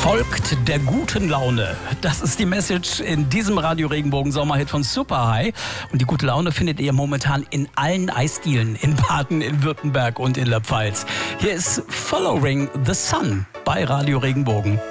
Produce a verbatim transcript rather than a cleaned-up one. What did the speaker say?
Folgt der guten Laune. Das ist die Message in diesem Radio Regenbogen Sommerhit von Superhigh. Und die gute Laune findet ihr momentan in allen Eisdielen in Baden, in Württemberg und in der Pfalz. Hier ist Following the Sun bei Radio Regenbogen.